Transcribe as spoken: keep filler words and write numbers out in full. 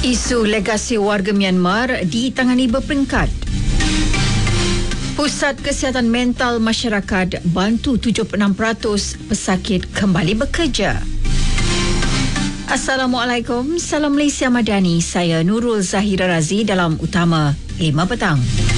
Isu legasi warga Myanmar ditangani berperingkat. Pusat Kesihatan Mental Masyarakat bantu tujuh puluh enam peratus pesakit kembali bekerja. Assalamualaikum, salam Malaysia Madani. Saya Nurul Zahira Razi dalam Utama lima Petang.